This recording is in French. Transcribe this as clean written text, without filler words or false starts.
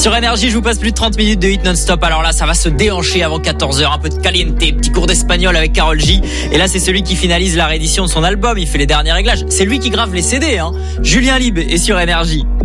Sur Énergie, je vous passe plus de 30 minutes de hit non-stop. Alors là, ça va se déhancher avant 14h. Un peu de caliente, petit cours d'espagnol avec Karol J. Et là, c'est celui qui finalise la réédition de son album. Il fait les derniers réglages. C'est lui qui grave les CD, hein. Julien Lieb est sur Énergie.